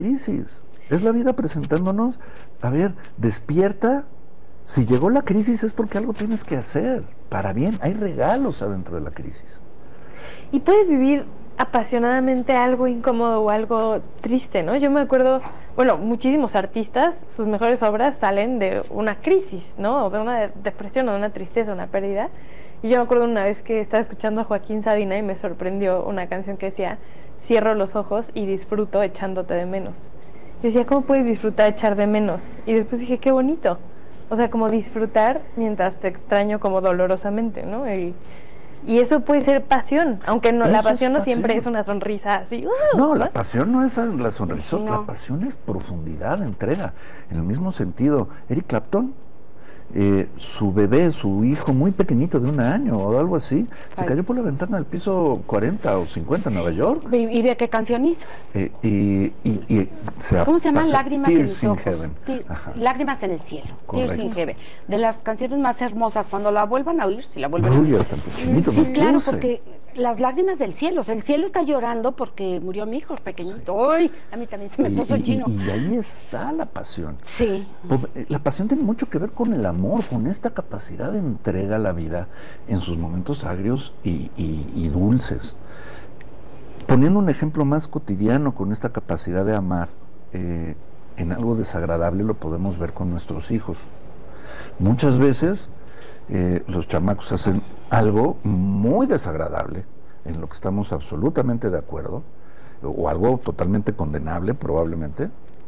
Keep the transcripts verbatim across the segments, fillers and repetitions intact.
crisis. Es la vida presentándonos, a ver, despierta. Si llegó la crisis es porque algo tienes que hacer, para bien. Hay regalos adentro de la crisis. Y puedes vivir apasionadamente algo incómodo o algo triste, ¿no? Yo me acuerdo, bueno, muchísimos artistas, sus mejores obras salen de una crisis, ¿no? O de una depresión, o de una tristeza, una pérdida. Y yo me acuerdo una vez que estaba escuchando a Joaquín Sabina y me sorprendió una canción que decía: cierro los ojos y disfruto echándote de menos. Yo decía, ¿cómo puedes disfrutar echar de menos? Y después dije, qué bonito. O sea, como disfrutar mientras te extraño como dolorosamente, ¿no? Y, y eso puede ser pasión, aunque no, la pasión no pasión. siempre es una sonrisa así. Uh, no, ¿no? La pasión no es la sonrisa, no. La pasión es profundidad, entrega. En el mismo sentido, Eric Clapton, eh, su bebé, su hijo muy pequeñito de un año o algo así, Ay. se cayó por la ventana del piso cuarenta o cincuenta en Nueva York. ¿Y, y ve qué canción hizo? Eh, y, y, y se ¿Cómo se llama? Lágrimas en mis ojos. Heaven. Lágrimas en el cielo. Correcto. Tears in Heaven. De las canciones más hermosas, cuando la vuelvan a oír, si la vuelven Uy, a oír. Hasta pequeñito, sí, claro, dulce. Porque las lágrimas del cielo, o sea, el cielo está llorando porque murió mi hijo pequeñito. Sí. Ay, a mí también se me y, puso y, chino. Y, y ahí está la pasión. Sí. Pues, la pasión tiene mucho que ver con el amor, con esta capacidad de entrega a la vida en sus momentos agrios y, y, y dulces. Poniendo un ejemplo más cotidiano con esta capacidad de amar, eh, en algo desagradable lo podemos ver con nuestros hijos. Muchas veces eh, los chamacos hacen algo muy desagradable, en lo que estamos absolutamente de acuerdo, o algo totalmente condenable probablemente,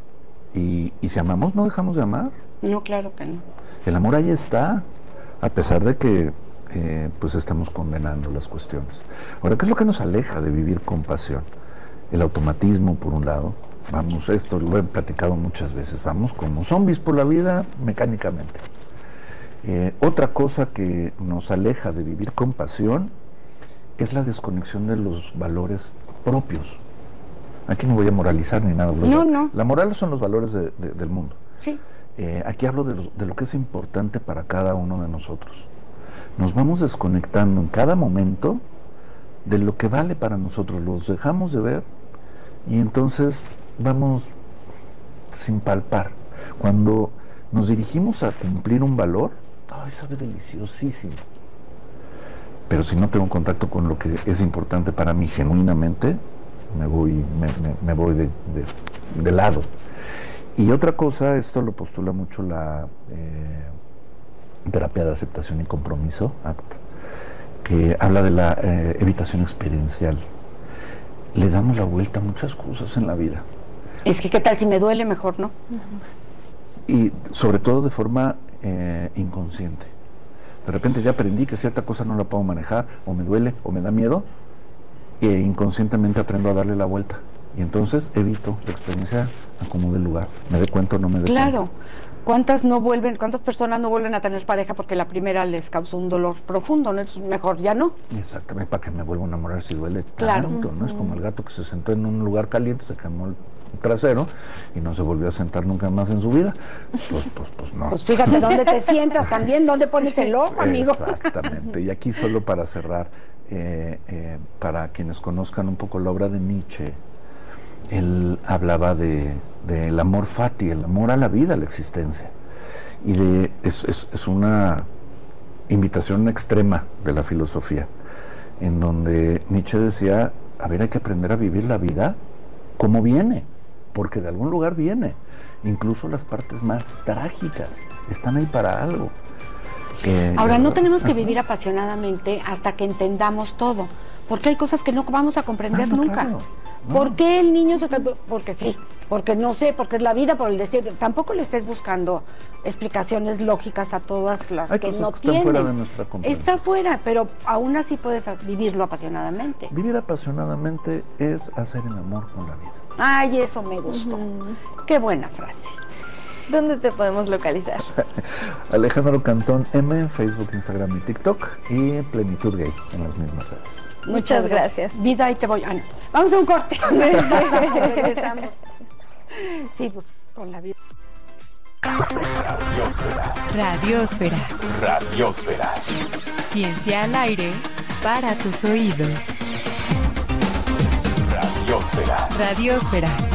y, y si amamos no dejamos de amar. No, claro que no. El amor ahí está, a pesar de que eh, pues estamos condenando las cuestiones. Ahora, ¿qué es lo que nos aleja de vivir con pasión? El automatismo, por un lado. Vamos, esto lo he platicado muchas veces, vamos como zombies por la vida mecánicamente. Eh, otra cosa que nos aleja de vivir con pasión es la desconexión de los valores propios. Aquí no voy a moralizar ni nada. No, val- no. La moral son los valores de, de, del mundo. Sí. Eh, aquí hablo de lo, de lo que es importante para cada uno de nosotros. Nos vamos desconectando en cada momento de lo que vale para nosotros. Los dejamos de ver y entonces vamos sin palpar. Cuando nos dirigimos a cumplir un valor, ¡ay, sabe deliciosísimo! Pero si no tengo contacto con lo que es importante para mí genuinamente, me voy, me, me, me voy de, de, de lado. Y otra cosa, esto lo postula mucho la eh, terapia de aceptación y compromiso, A C T, que habla de la eh, evitación experiencial. Le damos la vuelta a muchas cosas en la vida. Es que, ¿qué tal si me duele? Mejor, ¿no? Uh-huh. Y sobre todo de forma eh, inconsciente. De repente ya aprendí que cierta cosa no la puedo manejar, o me duele, o me da miedo, e inconscientemente aprendo a darle la vuelta. Y entonces evito la experiencia a como dé lugar. Me dé cuenta o no me dé claro. cuenta. Claro. ¿Cuántas no vuelven, cuántas personas no vuelven a tener pareja porque la primera les causó un dolor profundo, ¿no? Entonces, mejor ya no. Exactamente, para que me vuelva a enamorar si duele claro. tanto, ¿no? Es como el gato que se sentó en un lugar caliente, se quemó el trasero y no se volvió a sentar nunca más en su vida. Pues, pues, pues no. Pues fíjate dónde te sientas también, dónde pones el ojo, amigo. Exactamente. Y aquí solo para cerrar, eh, eh, para quienes conozcan un poco la obra de Nietzsche, él hablaba de del amor fati, el amor a la vida, a la existencia. Y de es, es, es una invitación extrema de la filosofía, en donde Nietzsche decía, a ver, hay que aprender a vivir la vida como viene, porque de algún lugar viene. Incluso las partes más trágicas están ahí para algo. Eh, Ahora, no tenemos que vivir apasionadamente hasta que entendamos todo, porque hay cosas que no vamos a comprender ah, no, nunca. Claro. No. ¿Por qué el niño se cambió? Porque sí, porque no sé, porque es la vida, por el destino. Tampoco le estés buscando explicaciones lógicas a todas las hay que cosas no que tienen. Están fuera de nuestra comprensión. Está fuera, pero aún así puedes vivirlo apasionadamente. Vivir apasionadamente es hacer el amor con la vida. Ay, eso me gustó. Uh-huh. Qué buena frase. ¿Dónde te podemos localizar? Alejandro Cantón M, Facebook, Instagram y TikTok, y Plenitud Gay en las mismas redes. Muchas, Muchas gracias. gracias. Vida, y te voy. Ah, no. Vamos a un corte. Regresamos. Sí, pues con la vida. Radiosfera. Radiosfera. Radiosfera. Ciencia al aire para tus oídos. Radiosfera. Radiosfera.